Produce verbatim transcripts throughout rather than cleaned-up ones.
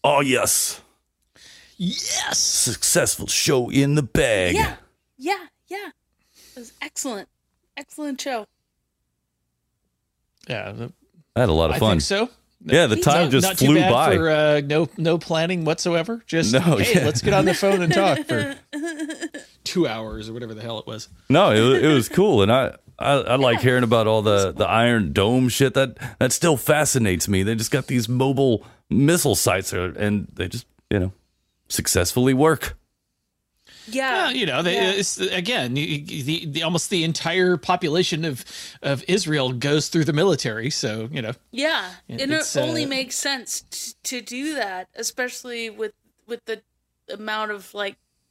Oh, yes. Yes. Successful show in the bag. Yeah. Yeah. Yeah. It was excellent. Excellent show. Yeah. I had a lot of I fun. think so. Yeah, the Me time too. just Not flew too bad by. for uh, no no planning whatsoever. Just No, hey, yeah. let's get on the phone and talk for two hours or whatever the hell it was. No, it, wa- it was cool, and I, I, I like hearing about all the, the Iron Dome shit. That that still fascinates me. They just got these mobile missile sites, uh, and they just you know successfully work. Yeah. Well, you know, they, yeah. it's, again, the, the, the almost the entire population of of Israel goes through the military. So you know, Yeah, It- and it it's, only uh, makes sense t- to do that, especially with with the amount of like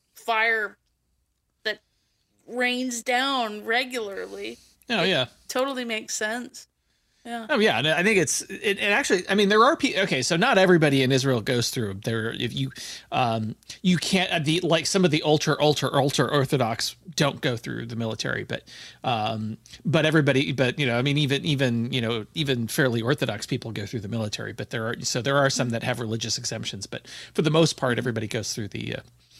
fire that rains down regularly. oh yeah. Totally makes sense. Yeah. Oh yeah, and I think it's it, it actually. I mean, there are people. Okay, so not everybody in Israel goes through there. If you, um, you can't uh, the like some of the ultra ultra ultra orthodox don't go through the military, but, um, but everybody, but you know, I mean, even even you know, even fairly orthodox people go through the military. But there are so there are some that have religious exemptions, but for the most part, everybody goes through the. Uh,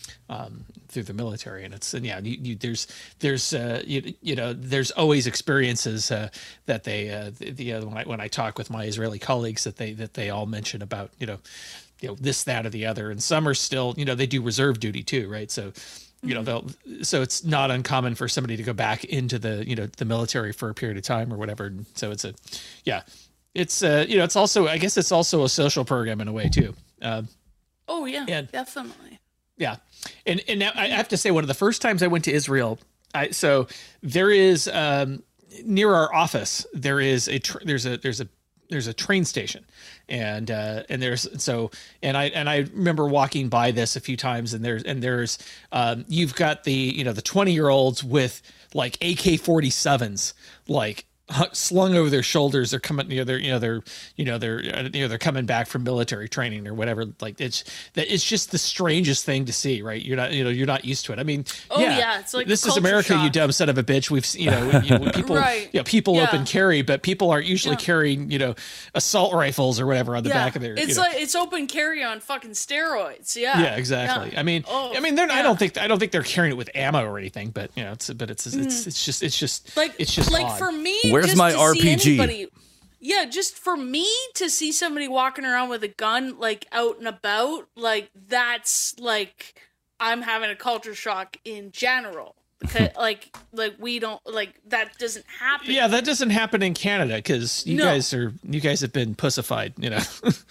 um, through the military, and it's and yeah, you, you, there's there's uh, you, you know there's always experiences uh, that they uh, the, the uh, when I when I talk with my Israeli colleagues that they that they all mention about you know you know this that or the other, and some are still you know they do reserve duty too, right? So you know they'll so it's not uncommon for somebody to go back into the you know the military for a period of time or whatever. And so it's a yeah, it's uh, you know it's also I guess it's also a social program in a way too. Uh, Oh yeah, And- definitely. Yeah. And and now I have to say, one of the first times I went to Israel, I so there is um, near our office there is a tr- there's a there's a there's a train station, and uh, and there's so and I and I remember walking by this a few times, and there's and there's um, you've got the you know the twenty year olds with like A K forty-sevens like hu- slung over their shoulders. They're coming, you know, they're, you know, they're, you know, they're, uh, you know, they're coming back from military training or whatever. Like it's that it's just the strangest thing to see, right? You're not, you know, you're not used to it. I mean, Oh, yeah, yeah, it's like this is culture America, you shock. dumb son of a bitch. We've, s- you know, you know people, Right. you know, people Yeah. open carry, but people aren't usually Yeah. carrying, you know, assault rifles or whatever on the back of their. It's you know. like it's open carry on fucking steroids. Yeah. Yeah, exactly. Yeah. I mean, Oh, I mean, they're, I yeah. don't think I don't think they're carrying it with ammo or anything, but you know, it's but it's it's it's just it's just Mm. Like it's just like odd. for me, Where's just my to R P G? See anybody, yeah, just for me to see somebody walking around with a gun like out and about, like that's like I'm having a culture shock in general. Because like like we don't like that doesn't happen. Yeah, that doesn't happen in Canada because you No. guys are you guys have been pussified, you know.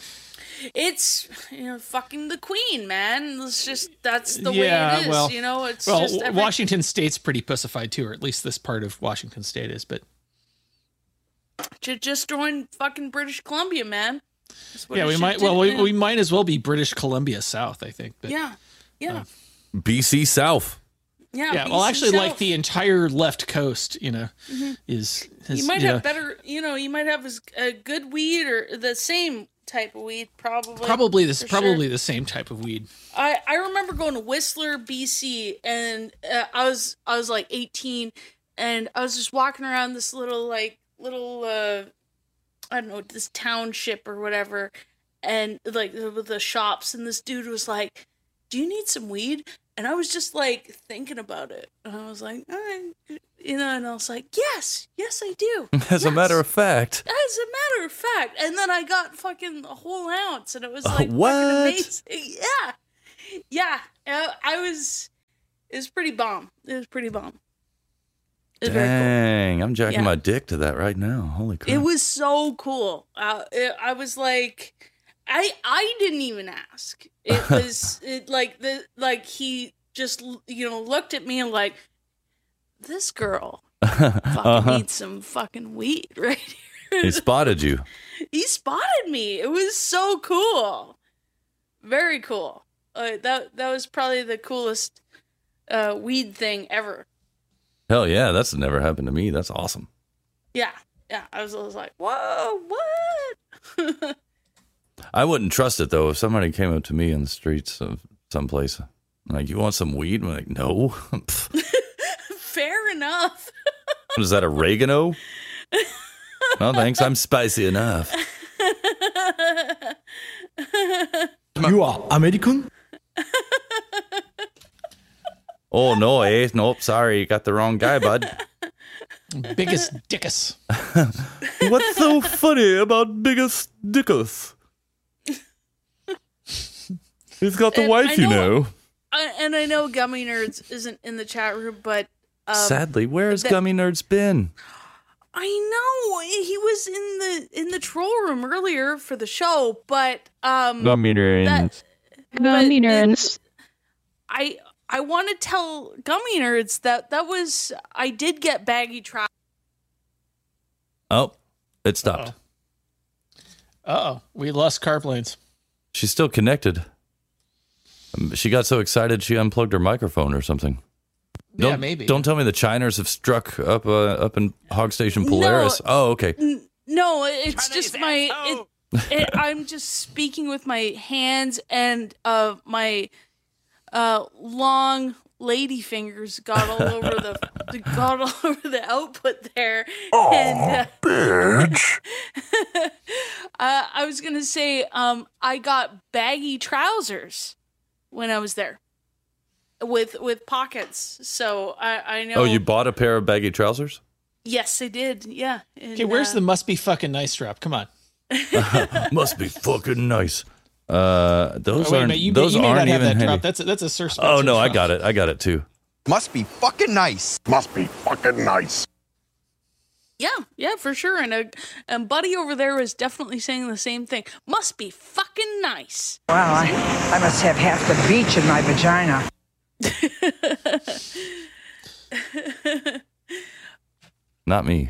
It's you know fucking the queen, man. It's just that's the Yeah, way it is. well- you know, it's well, just every- Washington State's pretty pussified too, or at least this part of Washington State is. But Ju- just join fucking British Columbia, man. That's what yeah, it we should might. do, Well, we, man. we might as well be British Columbia South, I think. But, yeah, yeah, B C South. yeah. yeah. B Well, C actually, like South. the entire left coast, you know, is, is you might you have know, better. You know, you might have as a good weed or the same type of weed, probably. probably this for probably sure. the same type of weed. I, I remember going to Whistler, B C, and uh, I was I was like eighteen, and I was just walking around this little like little uh, I don't know this township or whatever, and like with the shops, and this dude was like, "Do you need some weed?" And I was just like thinking about it, and I was like, All right. you know, and I was like, "Yes, yes, I do." As a Yes. matter of fact. As a matter of fact, and then I got fucking a whole ounce, and it was like what? fucking amazing. Yeah, yeah. uh, I was. It was pretty bomb. It was pretty bomb. It was very cool. Dang, I'm jacking Yeah. my dick to that right now. Holy crap. It was so cool. Uh, it, I was like, I I didn't even ask. It was it like the like he just you know looked at me and like, this girl fucking Uh-huh. needs some fucking weed right here. He spotted you. He spotted me. It was so cool. Very cool. Uh, that that was probably the coolest uh, weed thing ever. Hell yeah, that's never happened to me. That's awesome. Yeah, yeah. I was, I was like, whoa, what? I wouldn't trust it though if somebody came up to me in the streets of someplace like, "You want some weed?" I'm like, "No." Pff, Fair enough. what is that, oregano? No thanks, I'm spicy enough. You are American? Oh, no, eh? Nope, sorry. You got the wrong guy, bud. Biggest dickus. What's so funny about Biggest Dickus? He's got the And wife, I you know- know. I, and I know Gummy Nerds isn't in the chat room, but um, Sadly, where has that- Gummy Nerds been? I know he was in the in the troll room earlier for the show, but um, Gummy nerds. that- Gummy but it- nerds. I I want to tell Gummy Nerds that that was I did get baggy trousers. Oh, it stopped. Uh oh, we lost Carplanes. She's still connected. Um, She got so excited she unplugged her microphone or something. Yeah, Don't, maybe. Don't tell me the Chiners have struck up uh, up in Hog Station Polaris. No. Oh, okay. No, it's just my. It, it, I'm just speaking with my hands and uh my uh long lady fingers got all over the got all over the output there. Oh, and, uh, bitch. uh, I was gonna say um I got baggy trousers when I was there with with pockets. So I I know. Oh, you bought a pair of baggy trousers? Yes, I did. Yeah. And, Okay, where's uh, the must be fucking nice drop? Come on. Must be fucking nice. Uh, those Oh, wait a aren't. minute, you, may- those you may aren't not have even that handy. drop. That's a, that's a Sir Oh Spencer no, I drop. got it. I got it too. Must be fucking nice. Must be fucking nice. Yeah, yeah, for sure. And uh, and Buddy over there is definitely saying the same thing. Must be fucking nice. Wow, I, I must have half the beach in my vagina. Not me.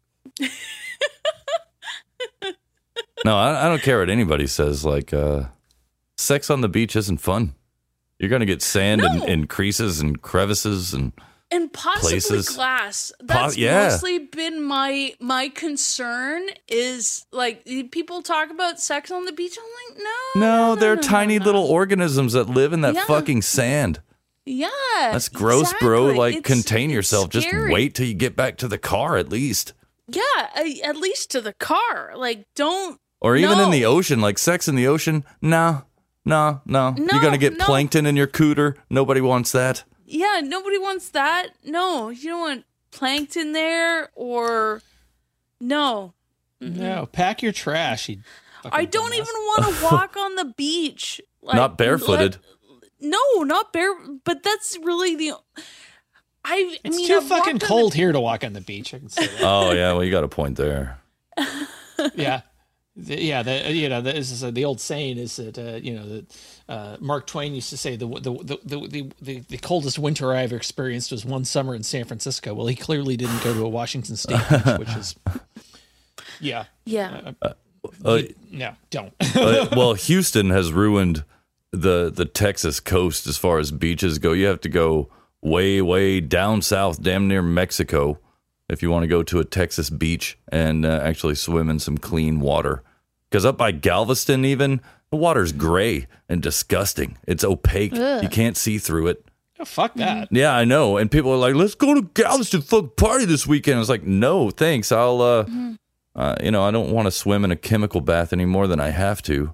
No, I, I don't care what anybody says. Like, uh, sex on the beach isn't fun. You're gonna get sand and, No. and creases and crevices and And possibly Places. glass. That's yeah. mostly been my my concern. Is like people talk about sex on the beach. I'm like, no, no, they're no, tiny no. little organisms that live in that Yeah. fucking sand. Yeah, That's gross, bro. exactly. Like, It's- contain it's yourself. Just scary. wait till you get back to the car, at least. Yeah, a- at least to the car. Like, don't. Or even No. in the ocean, like sex in the ocean. No, no, no. No, You're gonna get no. plankton in your cooter. Nobody wants that. Yeah, nobody wants that. No, you don't want plankton there or no. No, pack your trash. You I don't even want to walk on the beach. Like, Not barefooted. let- no, not bare. But that's really the. I, I It's mean, too I've fucking walked on cold here to walk on the beach. I can say that. Oh yeah, well you got a point there. yeah. The- yeah, the, you know, the, this is, uh, the old saying is that uh, you know that uh, Mark Twain used to say the the, the the the the the coldest winter I ever experienced was one summer in San Francisco. Well, he clearly didn't go to a Washington State beach, which is yeah, Yeah. Uh, no, don't. uh, well, Houston has ruined the the Texas coast as far as beaches go. You have to go way way down south, damn near Mexico, if you want to go to a Texas beach and uh, actually swim in some clean water. Because up by Galveston, even the water's gray and disgusting. It's opaque. Ugh. You can't see through it. Oh, fuck that. Yeah, I know. And people are like, "Let's go to Galveston, fuck party this weekend." I was like, "No, thanks. I'll, uh, uh you know, I don't want to swim in a chemical bath any more than I have to.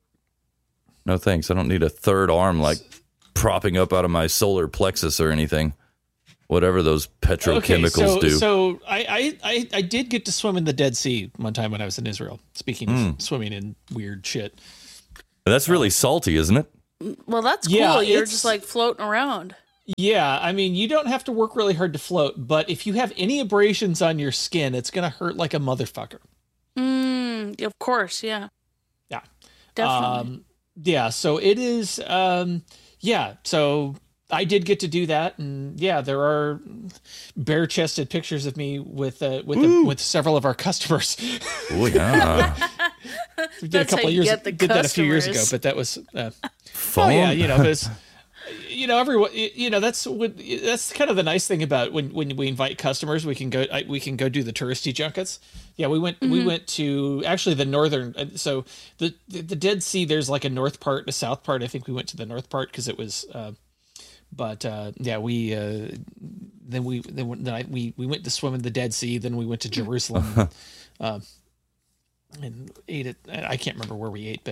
No, thanks. I don't need a third arm like propping up out of my solar plexus or anything. Whatever those petrochemicals okay, so, do." So I, I, I, I did get to swim in the Dead Sea one time when I was in Israel. Speaking Hmm. of swimming in weird shit. That's really salty, isn't it? Well, that's cool. Yeah, You're it's- just like floating around. Yeah, I mean, you don't have to work really hard to float, but if you have any abrasions on your skin, it's gonna hurt like a motherfucker. Mm, of course, yeah. Yeah. Definitely. Um, yeah, so it is, um, yeah, so I did get to do that, and yeah, there are bare-chested pictures of me with uh, with a, with several of our customers. Oh yeah, we did a That's how couple of you years, get the did that a few years ago, customers. but that was, uh, fun. oh yeah, you know, there's, you know, everyone, you know, that's what, that's kind of the nice thing about when, when we invite customers, we can go, I, we can go do the touristy junkets. Yeah, we went, we went to actually the northern, uh, so the, the the Dead Sea, there's like a north part and a south part. I think we went to the north part because it was, uh, but uh, yeah, we uh, then we then, then I, we we went to swim in the Dead Sea. Then we went to Jerusalem, and, uh, and ate it. I can't remember where we ate, but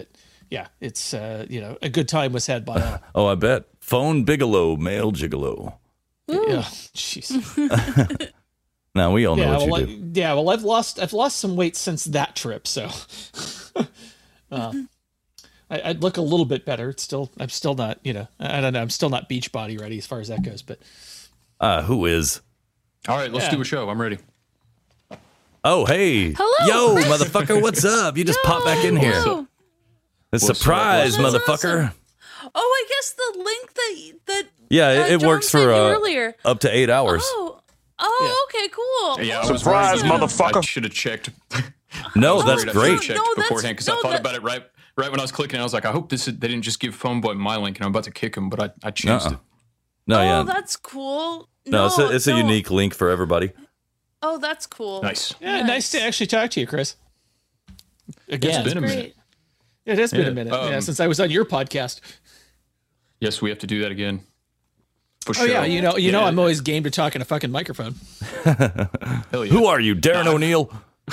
yeah, it's uh, you know, a good time was had by all. Oh, I bet. Phone Bigelow, male gigolo. Yeah, jeez. Now we all know Yeah, what well, you I, do. yeah, well, I've lost I've lost some weight since that trip, so uh, I, I'd look a little bit better. It's still I'm still not, you know, I don't know, I'm still not beach body ready as far as that goes, but Uh, who is? All right, let's Yeah. do a show. I'm ready. Oh, hey. Hello. Yo, motherfucker, what's up? You just popped back in here. Whoa. A What's up? surprise, That's motherfucker. awesome. Oh, I guess the link that that Yeah, uh, it, it John works sent for you uh, earlier. up to eight hours. Oh, oh, okay, cool. Yeah, I was Surprise, worried. I motherfucker. should have checked. No, I was that's worried I great. should've checked No, that's- beforehand because no, I thought that- about it right right when I was clicking. I was like, I hope this is, they didn't just give Phone Boy my link, and I'm about to kick him, but I, I changed Uh-uh. it. No, Oh, yeah. that's cool. No, it's a, it's a no. unique link for everybody. Oh, that's cool. Nice. yeah, nice to actually talk to you, Chris. Again, It's been a minute. Great. it has been Yeah, a minute yeah, um, since I was on your podcast. Yes, we have to do that again. For Oh sure. yeah, you know, you know, Yeah. I'm always game to talk in a fucking microphone. Hell yeah. Who are you, Darren O'Neill?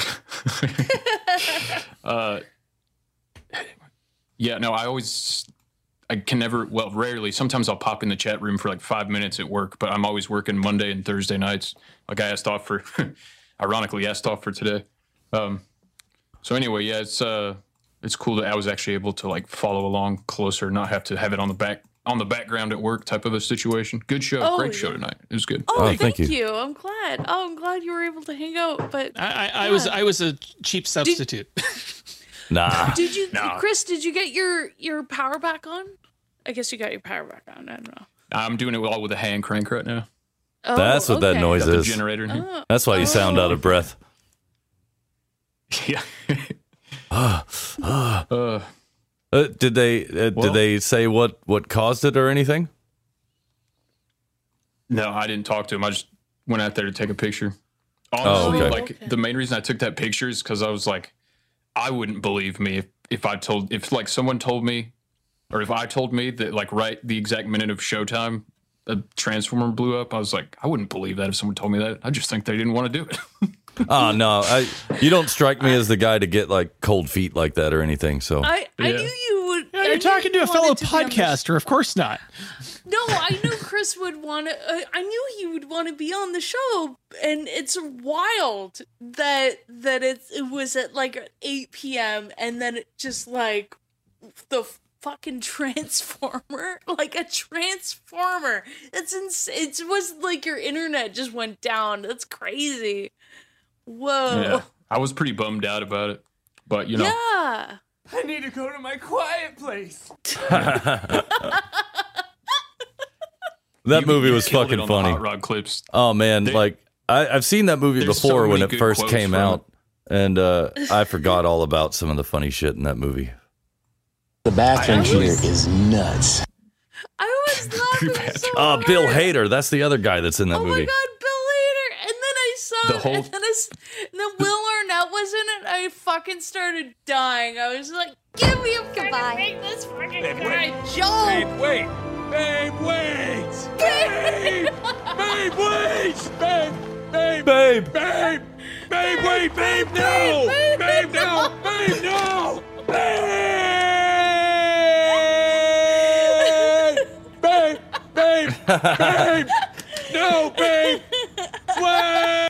Yeah, no, I always, I can never, well, rarely. Sometimes I'll pop in the chat room for like five minutes at work, but I'm always working Monday and Thursday nights. Like I asked off for, ironically asked off for today. Um, so anyway, yeah, it's uh, it's cool that I was actually able to like follow along closer, not have to have it on the back on the background at work type of a situation. Good show, Oh, great show yeah. tonight. It was good. Oh, Oh, thank, thank you. you. I'm glad. Oh, I'm glad you were able to hang out. But I, I, I was Yeah. I was a cheap substitute. Nah. did you, No. Chris? Did you get your your power back on? I guess you got your power back on. I don't know. I'm doing it all with a hand crank right now. Oh, That's what that okay. noise Got the is. generator in here. Oh, That's why you sound out of breath. Yeah. Ah, uh, Uh, did they uh, Well- did they say what, what caused it or anything? No, I didn't talk to him. I just went out there to take a picture. Honestly, Oh, okay. like Okay. the main reason I took that picture is because I was like, I wouldn't believe me if, if I told if like someone told me, or if I told me that like right the exact minute of showtime, a transformer blew up. I was like, I wouldn't believe that if someone told me that. I just think they didn't want to do it. Oh no, I you don't strike me as the guy to get like cold feet like that or anything. So I, I Yeah. knew you would. Yeah, I you're knew talking you to a fellow wanted to be on the sh- podcaster, of course not. No, I knew Chris would want to. Uh, I knew he would want to be on the show, and it's wild that that it's it was at like eight p.m. and then it just like the fucking transformer, like a transformer. That's insane. It was like your internet just went down. That's crazy. Whoa. Yeah, I was pretty bummed out about it, but you know, Yeah. I need to go to my quiet place. that you- movie you was killed it fucking on the funny. Hot Rod clips. Oh man, There- like I, I've seen that movie There's so before when many it good first quotes came from out, and uh, I forgot all about some of the funny shit in that movie. The bathroom I here was- is nuts. I was laughing so Oh, hard. Bill Hader, that's the other guy that's in that Oh movie. my god, Bill Hader! And then I saw The it, whole- and then, I, s- and then Will Arnett was in it. I fucking started dying. I was like, "Give me a goodbye. Make this fucking guy Joe." Wait, babe, wait, babe, babe, wait, babe, babe, Babe, babe, babe, wait, babe, no, babe, no, babe, no, babe, babe, babe, babe, no, babe, wait.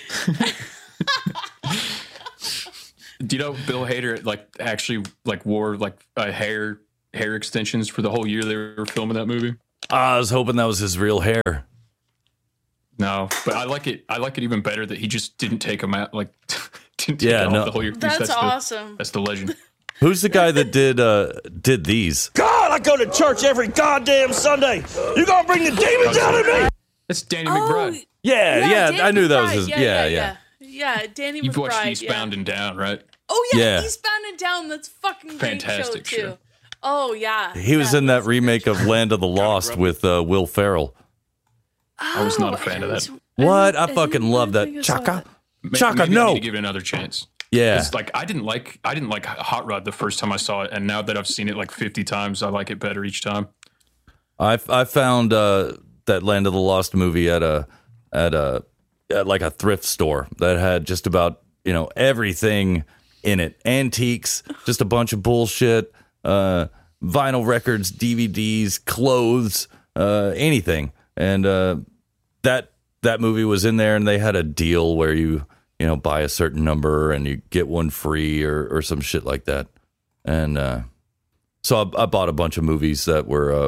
Do you know Bill Hader like actually like wore like uh, hair hair extensions for the whole year they were filming that movie? I was hoping that was his real hair. No, but I like it. I like it even better that he just didn't take them out. Like, didn't take Yeah, it no. off the whole year. That's, the, awesome. That's the legend. Who's the guy that did uh, did these? God, I go to church every goddamn Sunday. You gonna bring the demons out of me? That's Danny Oh, McBride. Yeah, yeah, Danny I knew that was McBride. his. Yeah, Yeah, yeah, yeah. yeah. Yeah, Danny You've watched McBride. Eastbound yeah. and Down, right? Oh yeah, Yeah. Eastbound and Down. That's fucking great Fantastic show too. show. Oh yeah. He was yeah, in that that's a great remake show. of Land of the Lost with uh, Will Ferrell. I was not a Oh, fan of that. I- What? I didn't- fucking didn't love that. think I saw Chaka? that. Ma- Chaka, maybe I no. need to give it another chance. Yeah. It's like I didn't like I didn't like Hot Rod the first time I saw it, and now that I've seen it like fifty times, I like it better each time. I I found uh, that Land of the Lost movie at a at a at like a thrift store that had just about, you know, everything in it. Antiques, just a bunch of bullshit, uh, vinyl records, D V Ds, clothes, uh, anything. And uh, that that movie was in there, and they had a deal where you you know buy a certain number and you get one free or or some shit like that. And uh, so I, I bought a bunch of movies that were uh,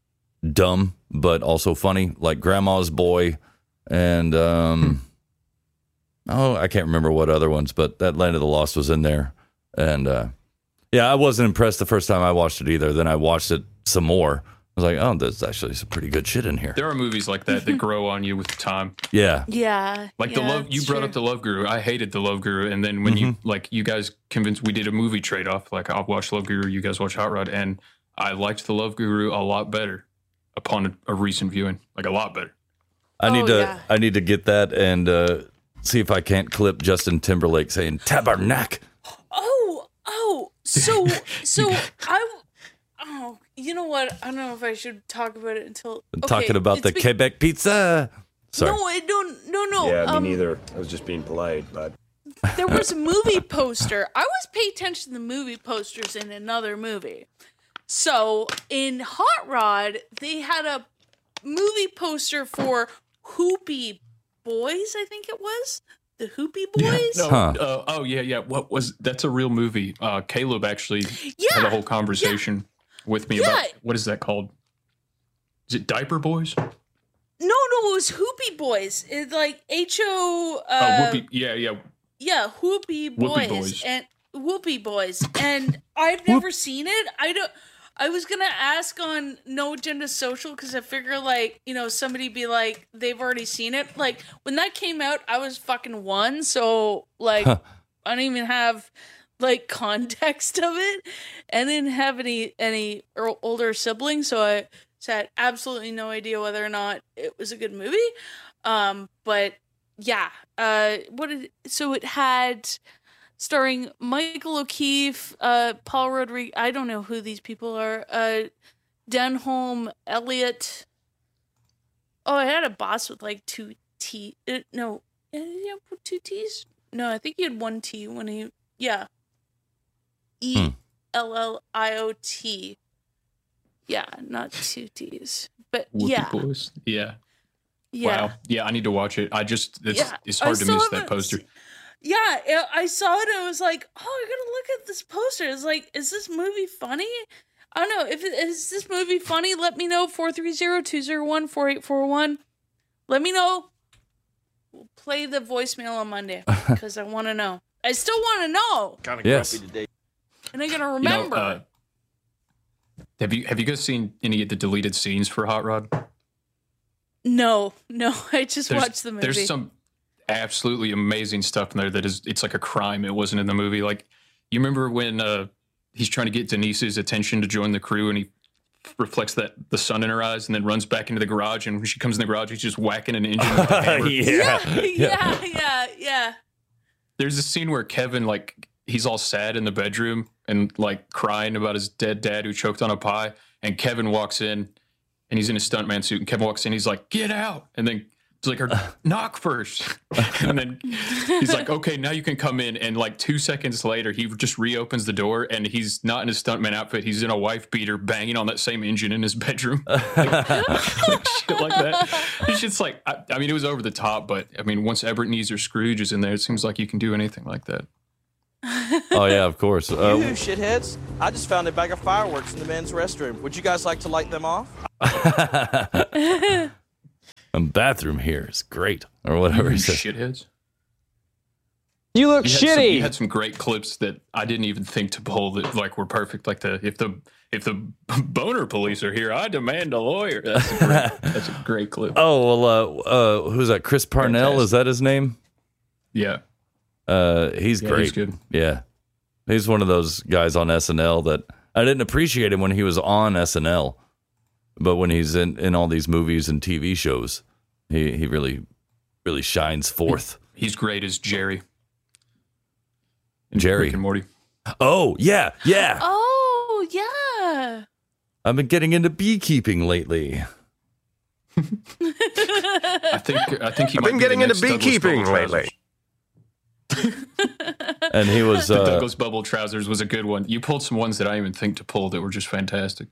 dumb but also funny, like Grandma's Boy and um, hmm. oh I can't remember what other ones, but that Land of the Lost was in there. And uh, yeah, I wasn't impressed the first time I watched it either. Then I watched it some more. I was like, oh, there's actually some pretty good shit in here. There are movies like that that grow on you with time. Yeah. Yeah. Like yeah, the love, you brought true. up the Love Guru. I hated the Love Guru. And then when mm-hmm. you, like, you guys convinced, we did a movie trade off. Like, I'll watch Love Guru, you guys watch Hot Rod. And I liked the Love Guru a lot better upon a, a recent viewing. Like, a lot better. I need oh, to, yeah. I need to get that and uh, see if I can't clip Justin Timberlake saying tabernacle. Oh, oh, so, so I, oh, you know what? I don't know if I should talk about it until I'm okay, talking about the be- Quebec pizza. Sorry. No, I don't. No, no. Yeah, me um, neither. I was just being polite, but there was a movie poster. I was paying attention to the movie posters in another movie. So in Hot Rod, they had a movie poster for Hoopy Boys. I think it was the Hoopy Boys. No, Huh. uh, oh yeah, yeah. What was that's a real movie? Uh, Caleb actually Yeah, had a whole conversation yeah. with me Yeah. about what is that called? Is it Diaper Boys? No, no, it was Hoopy Boys. It's like H O. Oh, Uh, Whoopi. Yeah, yeah. yeah, Whoopie Boys, Boys. and Whoopie Boys, and I've never seen it. I don't. I was gonna ask on No Agenda Social because I figure like you know somebody be like they've already seen it. Like when that came out, I was fucking one, so like Huh. I don't even have like context of it, and didn't have any any er- older siblings, so I had absolutely no idea whether or not it was a good movie. Um, but yeah, uh, what did so it had. Starring Michael O'Keefe, uh, Paul Rodriguez. I don't know who these people are. Uh, Denholm Elliott. Oh, I had a boss with like two T. Uh, no, yeah, yeah, two T's. No, I think he had one T when he. Yeah. E L L I O T. Yeah, not two T's, but Whoopi yeah, Boys. Yeah. yeah. Wow. Yeah, I need to watch it. I just it's Yeah, it's I hard to still miss that haven't poster. se- Yeah, I- I saw it and I was like, oh, I gotta look at this poster. It's like, is this movie funny? I don't know. If it, is this movie funny, let me know. four three zero, two zero one, four eight four one. Let me know. We'll play the voicemail on Monday because I want to know. I still want to know. Kind of Yes. grumpy today. And I'm going to You know, remember. uh, have you have you guys seen any of the deleted scenes for Hot Rod? no, no. I just There's, watched the movie. There's some absolutely amazing stuff in there that is it's like a crime it wasn't in the movie. Like you remember when uh, he's trying to get Denise's attention to join the crew and he reflects that the sun in her eyes and then runs back into the garage, and when she comes in the garage he's just whacking an engine with a hammer. yeah, yeah, yeah, yeah. There's a scene where Kevin, like, he's all sad in the bedroom and like crying about his dead dad who choked on a pie, and Kevin walks in and he's in a stuntman suit, and Kevin walks in, he's like, get out, and then it's like, her knock first. And then he's like, okay, now you can come in. And like two seconds later, he just reopens the door and he's not in his stuntman outfit. He's in a wife beater banging on that same engine in his bedroom. Like, like shit like that. It's just like, I, I mean, it was over the top, but I mean, once Ebenezer Scrooge is in there, it seems like you can do anything like that. Oh, yeah, of course. You Uh, shitheads. I just found a bag of fireworks in the men's restroom. Would you guys like to light them off? the bathroom here is great, or whatever he You said. shitheads. You look You had, some, shitty. you had some great clips that I didn't even think to pull that like were perfect. Like the if the if the boner police are here, I demand a lawyer. That's a great, that's a great clip. Oh, well, uh, uh, who's that? Chris Parnell, Fantastic. is that his name? Yeah. Uh, he's Yeah, great. he's good. Yeah. He's one of those guys on S N L that I didn't appreciate him when he was on S N L, but when he's in, in all these movies and T V shows, he, he really, really shines forth. He's great as Jerry. Jerry. Rick and Morty. Oh, yeah, yeah. Oh, yeah. I've been getting into beekeeping lately. I think I think he I've might been be getting the into next Douglas beekeeping Bowles lately. Trousers. And he was The uh, Douglas Bubble trousers was a good one. You pulled some ones that I didn't even think to pull that were just fantastic.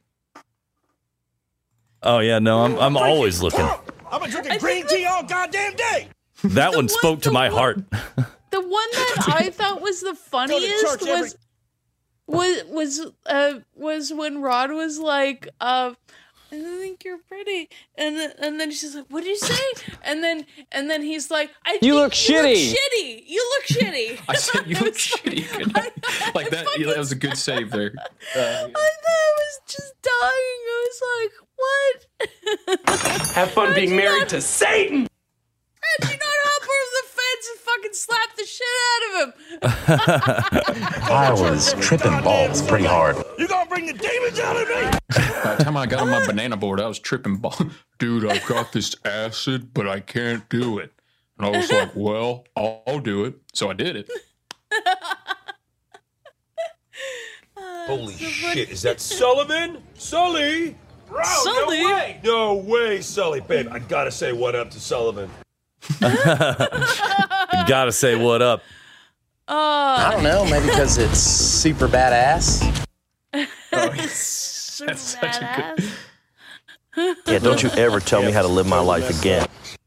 oh yeah, no, I'm I'm always looking. I've been drinking green tea all goddamn day. That one one- spoke to the my one- heart. The one that I thought was the funniest church every- was was was uh was when Rod was like, uh, I think you're pretty, and then, and then she's like, "What did you say?" And then and then he's like, "I think You look you shitty." Look shitty. You look shitty." I said you It look was shitty. I- Good night. I- Like I that. fucking- That was a good save there. Uh, I thought I was just dying. I was like, "What?" Have fun being you married not- to Satan. How'd you not hop over the fence and fucking slap the shit out of him? I was tripping balls pretty hard. You gonna bring the demons out of me? By the time I got on my banana board, I was tripping ball. Dude, I've got this acid, but I can't do it. And I was like, well, I'll, I'll do it. So I did it. Holy shit, is that Sullivan? Sully? Bro, Sully? no way! No way, Sully. Babe, I gotta say what up to Sullivan. Gotta say what up. I don't know, maybe because it's super badass. So That's such a good- badass. Yeah, don't you ever tell me how to live my life again.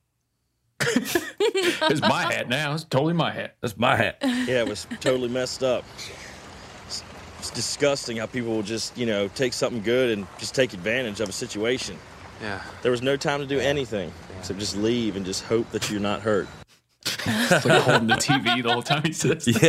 It's my hat now. It's totally my hat. That's my hat. Yeah, it was totally messed up. It's, it's disgusting how people will just, you know, take something good and just take advantage of a situation. Yeah. There was no time to do anything except just leave and just hope that you're not hurt. It's like holding the T V the whole time he says that.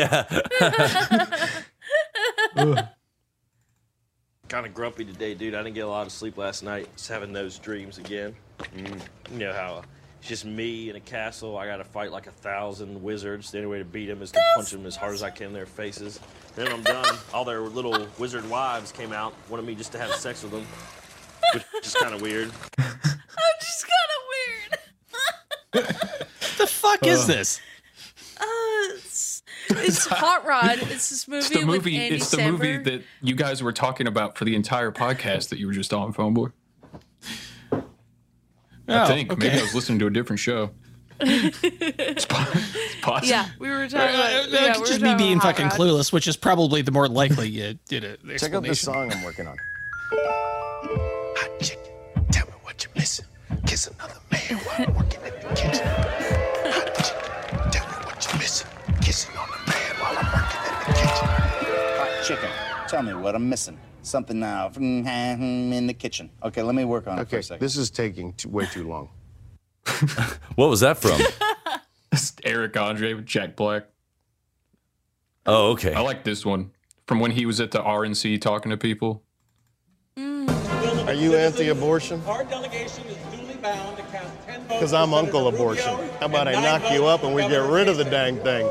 Yeah. Kind of grumpy today, dude. I didn't get a lot of sleep last night. Just having those dreams again. Mm. You know how it's just me in a castle. I got to fight like a thousand wizards. The only way to beat them is to punch them as hard as I can in their faces. Then I'm done. All their little wizard wives came out, wanted me just to have sex with them, which is kind of weird. I'm just kind of weird. The fuck is this? Uh, it's, it's Hot Rod. It's this movie, It's the movie. with Andy It's the Samberg. movie that you guys were talking about for the entire podcast that you were just on, Phone Boy. I Oh, think okay. maybe I was listening to a different show. It's po- it's possible. Yeah, we were talking Uh, about. uh, yeah, it's we were just talking me about being Hot fucking Rod. clueless, which is probably the more likely you did it. Check out this song I'm working on. Hot chicken, tell me what you're missing. Kiss another man while I'm working in the kitchen. Hot chicken, tell me what you're missing. Kissing on a man while I'm working in the kitchen. Hot chicken. Tell me what I'm missing. Something now in the kitchen. Okay, let me work on it for Okay, a second. this is taking too, way too long. What was that from? It's Eric Andre with Jack Black. Oh, okay. I like this one from when he was at the R N C talking to people. Are you anti-abortion? Our delegation is duly bound to cast ten votes. Because I'm Uncle Abortion. How about I knock you up and we get rid of the dang thing?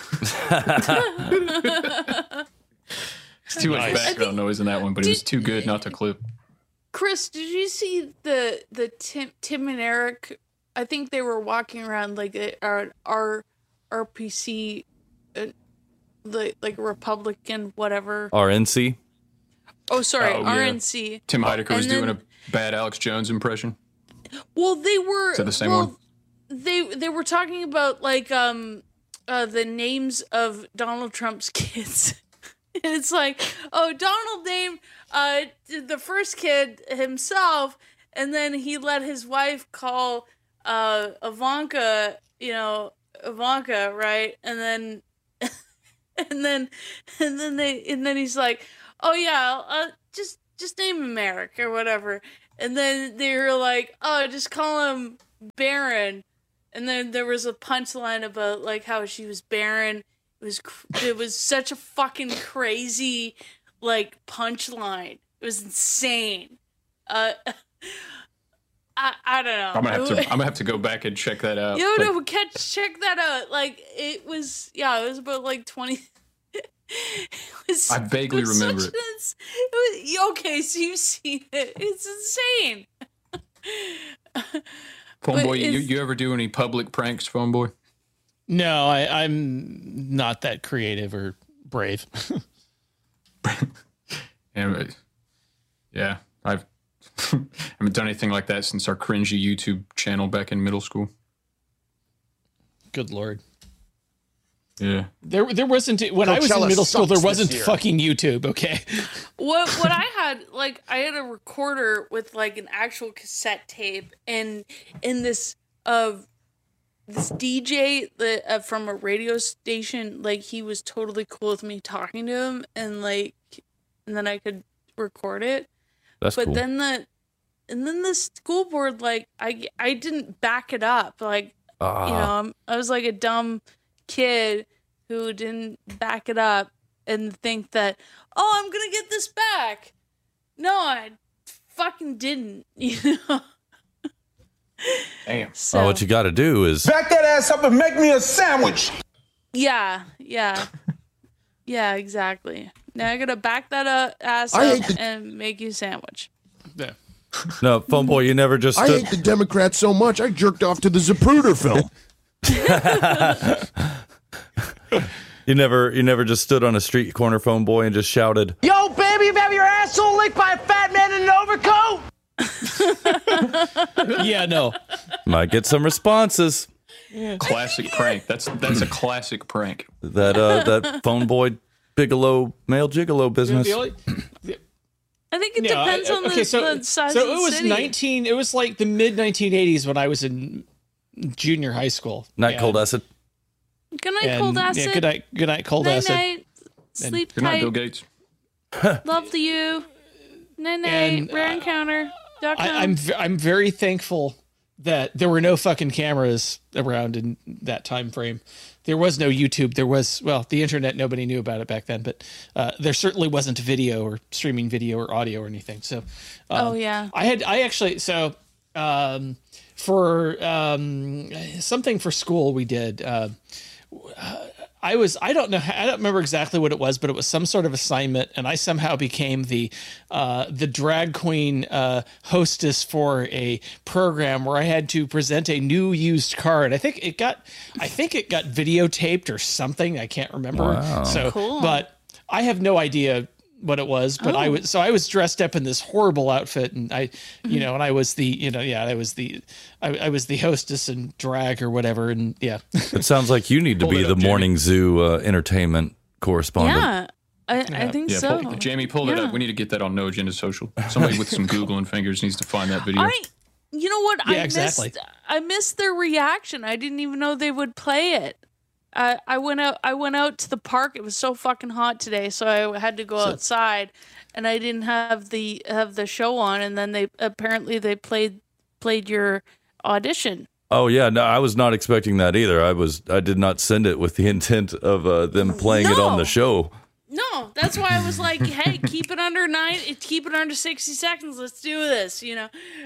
It's too much Nice. background noise in that one, but it was too good not to clip. Chris, did you see the the Tim Tim and Eric? I think they were walking around like a, our our R P C, uh, like like Republican whatever. R N C. Oh, sorry, Oh, yeah. R N C. Tim Heidecker was And doing then- a bad Alex Jones impression. Well, they were. Is that the same well, one? They they were talking about like um uh the names of Donald Trump's kids. It's like, oh, Donald named uh the first kid himself, and then he let his wife call uh Ivanka, you know, Ivanka, right? And then and then and then they and then he's like, oh yeah, uh, just just name him Eric or whatever. And then they were like, oh, just call him Baron. And then there was a punchline about like how she was barren. It was cr- it was such a fucking crazy like punchline. It was insane. Uh, I I don't know. I'm gonna have to. I'm gonna have to go back and check that out. Yo, Like, no, catch check that out. Like it was, yeah, it was about like twenty. It was, I vaguely it was remember such it. an ins- it was, okay, so you've seen it. It's insane. Phone but boy, you, it's- you ever do any public pranks, Phone boy? No, I, I'm not that creative or brave. Yeah, but- yeah. I've haven't done anything like that since our cringy YouTube channel back in middle school. Good Lord. Yeah. There, there wasn't when I was in Coachella middle school. There sucks wasn't this year. fucking YouTube. Okay. What what I had, like, I had a recorder with like an actual cassette tape, and in this uh this D J that uh, from a radio station, like, he was totally cool with me talking to him, and like, and then I could record it. That's but cool. then the and then the school board, like, I I didn't back it up, like, Ah. you know, I'm, I was like a dumb kid who didn't back it up and think that, oh, I'm gonna get this back. No, I fucking didn't, you know. Damn. So, Oh, what you got to do is Back that ass up and make me a sandwich. yeah, yeah, yeah, exactly. Now I gotta back that up, ass I up hate the- and make you a sandwich. Yeah. no phone boy. You never just I stood. hate the Democrats so much, I jerked off to the Zapruder film. You never, you never just stood on a street corner, phone boy, and just shouted, Yo, baby, you have your asshole licked by a fat man in an overcoat? Yeah. No. might get some responses. Classic prank. That's that's a classic prank. That uh, that phone boy Bigelow male gigolo business. The only- I think it No, depends I- on okay, the, so, the size so of the it was city. nineteen. It was like the mid nineteen eighties when I was in junior high school. Night And- cold acid. Good night, and- cold yeah, acid. good night. Good night, cold night, acid. night. Sleep Good night, tight. Bill Gates. Love to you. Night night. And, Rare encounter. Dot com. I, I'm v- I'm very thankful that there were no fucking cameras around in that time frame. There was no YouTube. There was, well, the internet. Nobody knew about it back then, but uh, there certainly wasn't video or streaming video or audio or anything. So, um, Oh, yeah. I had I actually so um, for um, something for school we did. Uh, I was I don't know I don't remember exactly what it was, but it was some sort of assignment, and I somehow became the uh, the drag queen uh, hostess for a program where I had to present a new used car, and I think it got I think it got videotaped or something. I can't remember. Wow. So, Cool. but I have no idea what it was, but I Oh. was so I was dressed up in this horrible outfit, and I, you know, and I was the, you know, yeah, I was the, I, I was the hostess in drag or whatever, and yeah. It sounds like you need to Pull be it the up, Jamie. morning zoo uh, entertainment correspondent. Yeah. I, I think Yeah, so. pull, Jamie, pull that Yeah. up. We need to get that on No Agenda Social. Somebody with some Googling fingers needs to find that video. I, you know what? Yeah, I exactly. missed. I missed their reaction. I didn't even know they would play it. I, I went out. I went out to the park. It was so fucking hot today, so I had to go outside, and I didn't have the have the show on. And then they apparently they played played your audition. Oh yeah, no, I was not expecting that either. I was, I did not send it with the intent of uh, them playing it on No. the show. No, that's why I was like, "Hey, keep it under nine. Keep it under sixty seconds. Let's do this." You know.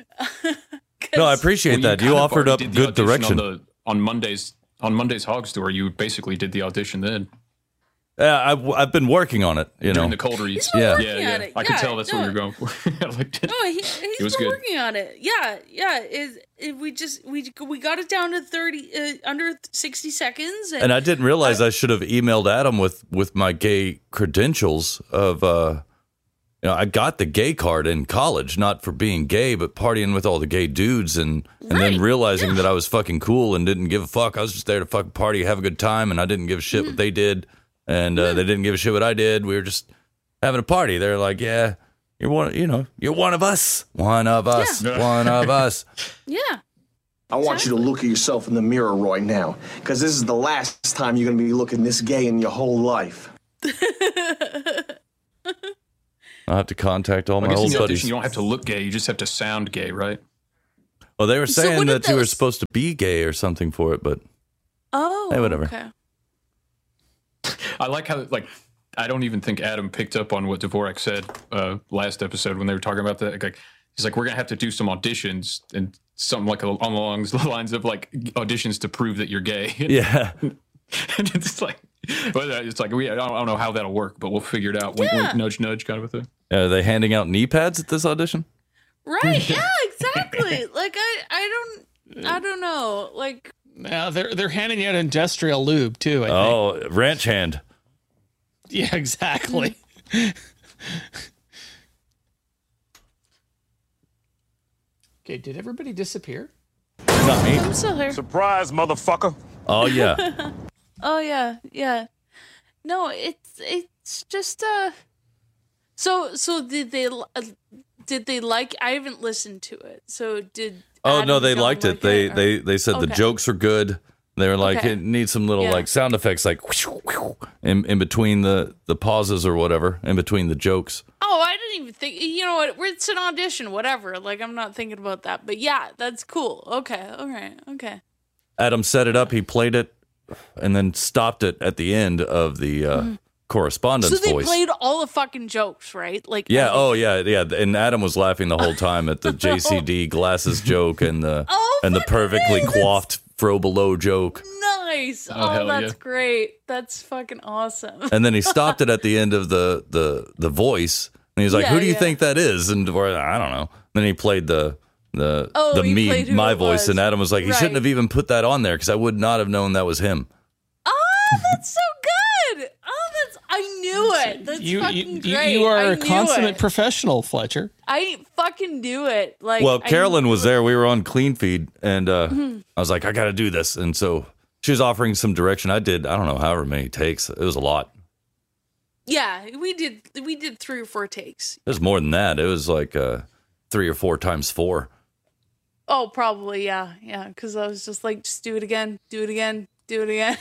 No, I appreciate Well, that. You kind of offered up already did the good audition direction. on, the, on Mondays. On Monday's Hog Store, you basically did the audition then. Yeah, I've, I've been working on it. You know, During the cold reads. been Yeah, working yeah. on it. I could Yeah, tell that's no. what you're going for. I liked it. No, he, he's It was been good. working on it. Yeah, yeah. It, it, we just we we got it down to thirty uh, under sixty seconds, and, and I didn't realize I should have emailed Adam with with my gay credentials of. uh You know, I got the gay card in college, not for being gay, but partying with all the gay dudes, and and then realizing that I was fucking cool and didn't give a fuck. I was just there to fucking party, have a good time, and I didn't give a shit what they did, and uh, they didn't give a shit what I did. We were just having a party. They're like, "Yeah, you're one, you know, you're one of us, one of us, Yeah. one of us." yeah. I want you to look at yourself in the mirror right now, because this is the last time you're going to be looking this gay in your whole life. I'll have to contact all I my guess in old the buddies. audition, you don't have to look gay. You just have to sound gay, right? Well, they were So saying what did that you were those- supposed to be gay or something for it, but Oh, Hey, whatever. Okay. I like how, like, I don't even think Adam picked up on what Dvorak said uh, last episode when they were talking about that. Like, he's like, we're going to have to do some auditions and something like along the lines of, like, auditions to prove that you're gay. yeah. And it's like, well, it's like, we, I don't, I don't know how that'll work, but we'll figure it out. Wink, Yeah. wink, nudge, nudge kind of a thing. Are they handing out knee pads at this audition? Right. Yeah. Exactly. Like I I don't I don't know. Like Now they're they're handing out industrial lube too. I think. Oh, ranch hand. Yeah, exactly. Okay, did everybody disappear? Not me. I'm still here. Surprise, motherfucker. Oh yeah. Oh yeah, yeah. No, it's it's just uh. So so did they uh, did they like? I haven't listened to it. So did. Oh Adam no, they John liked like it. They or- they they said the Okay. jokes are good. They were like, Okay. it needs some little Yeah. like sound effects, like whoosh, whoosh, in in between the the pauses or whatever, in between the jokes. Oh, I didn't even think. You know what? It's an audition, whatever. Like I'm not thinking about that. But yeah, that's cool. Okay, all right, okay. Adam set it up. He played it, and then stopped it at the end of the uh, Mhm. correspondence So they voice. played all the fucking jokes, right? Like Yeah. everything. Oh, yeah. Yeah. And Adam was laughing the whole time at the J C D glasses joke and the Oh, and the perfectly coiffed fro below joke. Nice. Oh, Oh, hell that's yeah. great. That's fucking awesome. And then he stopped it at the end of the the the voice, and he's like, Yeah, "Who do you yeah. think that is?" And we're, I don't know. Then he played the the Oh, the he me played who my it voice, was. and Adam was like, "He shouldn't Right. have even put that on there because I would not have known that was him." Oh, that's so good. Oh, that's. I knew it. That's You, fucking you, you, great. you are I a knew consummate it. professional, Fletcher. I fucking knew it. Like, Well, I Carolyn knew was it. there. We were on Clean Feed, and uh, Mhm. I was like, "I got to do this," and so she was offering some direction. I did. I don't know, however many takes. It was a lot. Yeah, we did. We did three or four takes. It was more than that. It was like uh, three or four times four. Oh, probably. Yeah, yeah. Because I was just like, just do it again. Do it again. Do it again.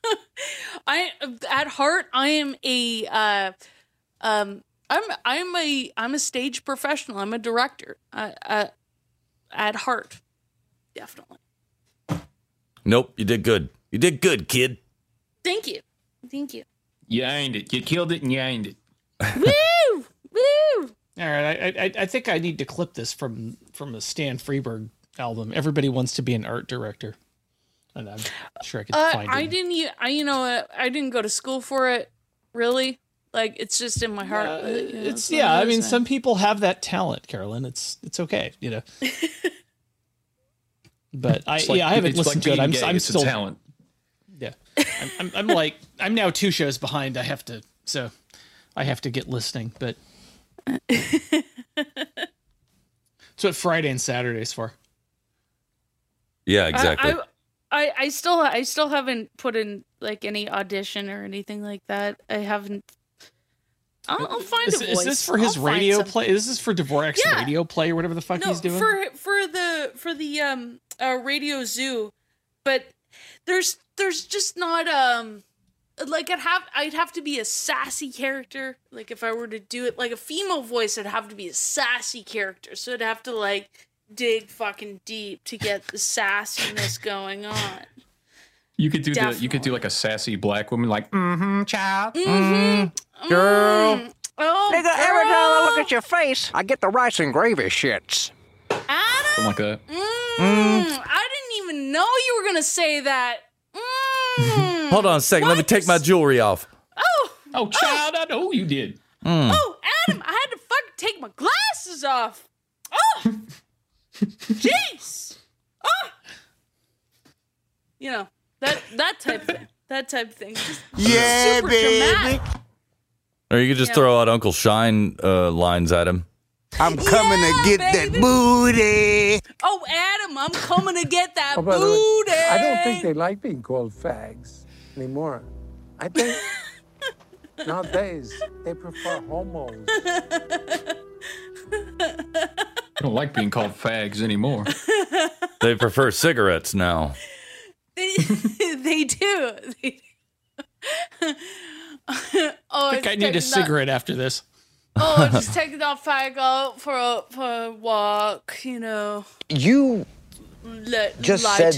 I at heart, I am a. Uh, um, I'm I'm a I'm a stage professional. I'm a director. Uh, uh, at heart, definitely. Nope, you did good. You did good, kid. Thank you. Thank you. You aimed it. You killed it and you aimed it. Woo! Woo! All right, I, I I think I need to clip this from from a Stan Freberg album. Everybody wants to be an art director, and I'm sure I could Uh, find I it. didn't. u- I you know uh, I didn't go to school for it. Really, like it's just in my heart. Uh, uh, you know, it's so yeah. I it mean, is, uh, some people have that talent, Carolyn. It's it's okay, you know. But I It's like- yeah, I haven't it's like listened to it. being I'm gay. I'm It's a still talent. Yeah, I'm, I'm I'm like I'm now two shows behind. I have to so I have to get listening, but. That's what Friday and Saturday's for. Yeah, I- exactly. I, I I still I still haven't put in like any audition or anything like that. I haven't. I'll, I'll find Is, a is voice. this for his I'll find radio something. play? Is this for Dvorak's Yeah. radio play or whatever the fuck No, he's doing? for for the for the um uh, Radio Zoo, but there's there's just not um like I'd have I'd have to be a sassy character. Like if I were to do it like a female voice, it'd have to be a sassy character. So I'd have to like dig fucking deep to get the sassiness going on. You could do the you could do like a sassy black woman, like mm-hmm, child, mm-hmm, girl. Mm. Oh, Nigga, every time I look at your face, I get the rice and gravy shits. Something like that. Mm, I didn't even know you were gonna say that. Mm. Hold on a second. Let me take my jewelry off. Oh, oh, child, I know you did. Mm. Oh, Adam, I had to fucking take my glasses off. Oh, jeez. Oh, you know that that type of thing. That type of thing. Just Yeah, super baby. dramatic. Or you could just Yeah. throw out Uncle Shine uh, lines at him. I'm coming to get that booty. Oh, Adam, I'm coming to get that Oh, by the way, booty. I don't think they like being called fags anymore. I think nowadays they prefer homos. I don't like being called fags anymore. They prefer cigarettes now. They, they do. They do. oh, I think I need a cigarette after this. Oh, just taking that fag out for a for a walk, you know. You Let, just lie said